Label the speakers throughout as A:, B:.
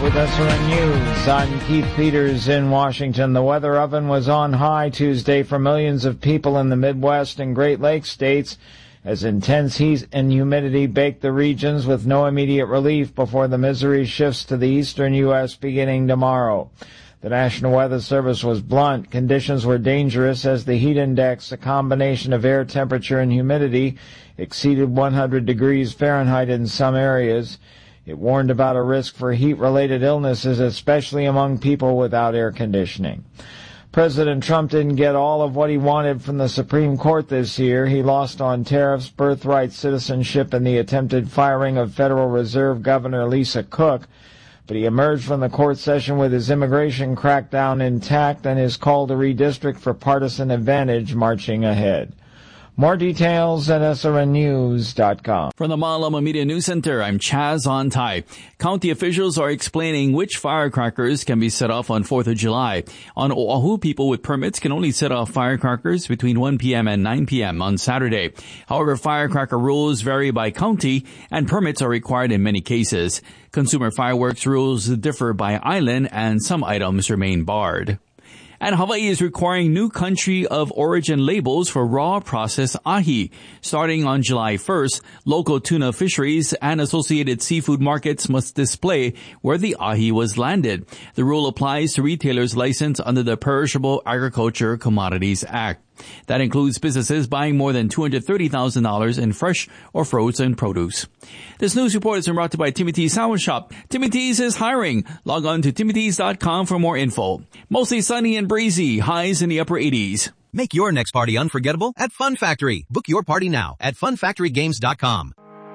A: with SRN News. I'm Keith Peters in Washington. The weather oven was on high Tuesday for millions of people in the Midwest and Great Lakes states as intense heat and humidity baked the regions with no immediate relief before the misery shifts to the eastern U.S. beginning tomorrow. The National Weather Service was blunt. Conditions were dangerous as the heat index, a combination of air temperature and humidity, exceeded 100 degrees Fahrenheit in some areas. It warned about a risk for heat-related illnesses, especially among people without air conditioning. President Trump didn't get all of what he wanted from the Supreme Court this year. He lost on tariffs, birthright citizenship, and the attempted firing of Federal Reserve Governor Lisa Cook. But he emerged from the court session with his immigration crackdown intact and his call to redistrict for partisan advantage marching ahead. More details at srnnews.com.
B: From the Malama Media News Center, I'm Chaz Ontai. County officials are explaining which firecrackers can be set off on 4th of July. On Oahu, people with permits can only set off firecrackers between 1 p.m. and 9 p.m. on Saturday. However, firecracker rules vary by county, and permits are required in many cases. Consumer fireworks rules differ by island, and some items remain barred. And Hawaii is requiring new country of origin labels for raw processed ahi. Starting on July 1st, local tuna fisheries and associated seafood markets must display where the ahi was landed. The rule applies to retailers licensed under the Perishable Agriculture Commodities Act. That includes businesses buying more than $230,000 in fresh or frozen produce. This news report is brought to you by Timothy's Sandwich Shop. Timothy's is hiring. Log on to timothys.com for more info. Mostly sunny and breezy. Highs in the upper 80s.
C: Make your next party unforgettable at Fun Factory. Book your party now at funfactorygames.com.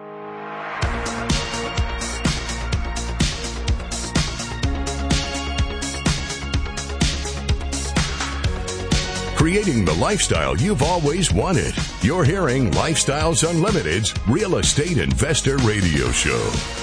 D: Creating the lifestyle you've always wanted. You're hearing Lifestyles Unlimited's Real Estate Investor Radio Show.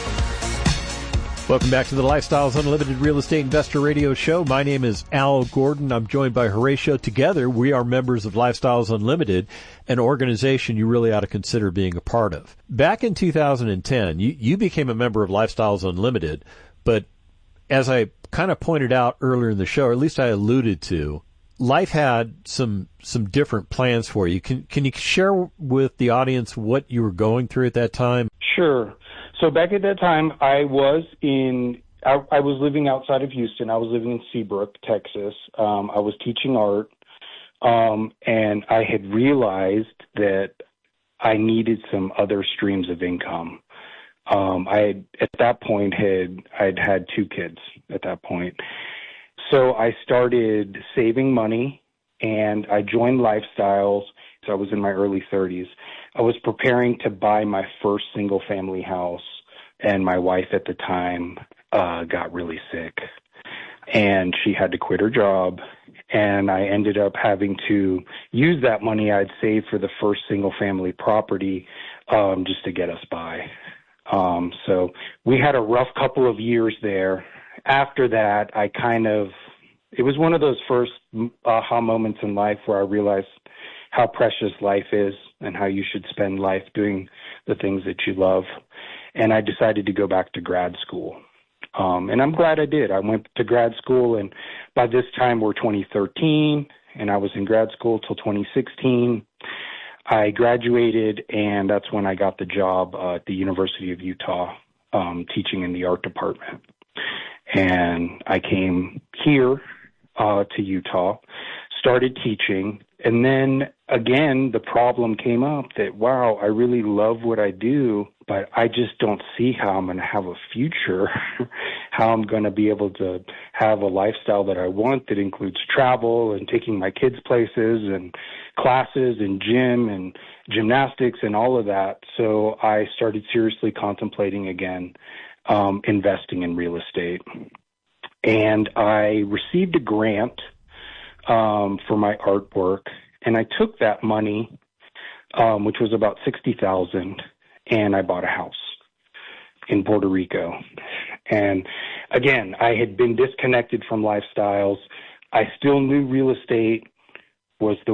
E: Welcome back to the Lifestyles Unlimited Real Estate Investor Radio Show. My name is Al Gordon. I'm joined by Horatio. Together, we are members of Lifestyles Unlimited, an organization you really ought to consider being a part of. Back in 2010, you became a member of Lifestyles Unlimited, but as I kind of pointed out earlier in the show, or at least I alluded to, life had some different plans for you. Can you share with the audience what you were going through at that time?
F: Sure. So back at that time, I was living outside of Houston. I was living in Seabrook, Texas. I was teaching art, and I had realized that I needed some other streams of income. I'd had 2 kids at that point. So I started saving money, and I joined Lifestyles. So I was in my early 30s. I was preparing to buy my first single-family house, and my wife at the time got really sick, and she had to quit her job, and I ended up having to use that money I'd saved for the first single-family property just to get us by. So we had a rough couple of years there. After that, it was one of those first aha moments in life where I realized how precious life is and how you should spend life doing the things that you love. And I decided to go back to grad school. And I'm glad I did. I went to grad school, and by this time we're 2013, and I was in grad school till 2016. I graduated, and that's when I got the job at the University of Utah, teaching in the art department. And I came here to Utah, started teaching, and then again the problem came up that, wow, I really love what I do, but I just don't see how I'm going to have a future, how I'm going to be able to have a lifestyle that I want that includes travel and taking my kids places and classes and gym and gymnastics and all of that. So I started seriously contemplating again investing in real estate. And I received a grant for my artwork, and I took that money, which was about $60,000, and I bought a house in Puerto Rico. And again, I had been disconnected from Lifestyles. I still knew real estate was the